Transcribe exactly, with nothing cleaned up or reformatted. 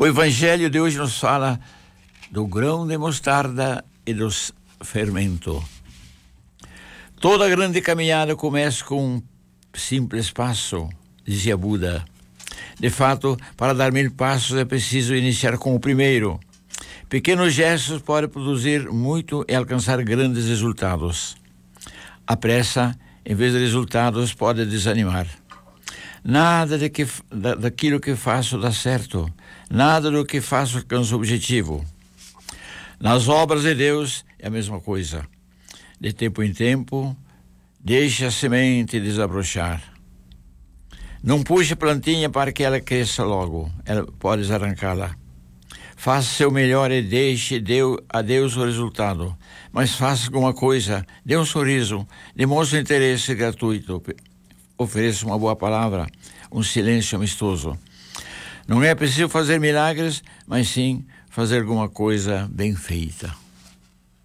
O Evangelho de hoje nos fala do grão de mostarda e do fermento. Toda grande caminhada começa com um simples passo, dizia Buda. De fato, para dar mil passos é preciso iniciar com o primeiro. Pequenos gestos podem produzir muito e alcançar grandes resultados. A pressa, em vez de resultados, pode desanimar. Nada de que, da, daquilo que faço dá certo. Nada do que faço alcança o objetivo. Nas obras de Deus é a mesma coisa. De tempo em tempo, deixe a semente desabrochar. Não puxe a plantinha para que ela cresça logo. Ela pode arrancá-la. Faça seu melhor e deixe a Deus o resultado. Mas faça alguma coisa, dê um sorriso, demonstre interesse gratuito. Ofereça uma boa palavra, um silêncio amistoso. Não é preciso fazer milagres, mas sim fazer alguma coisa bem feita.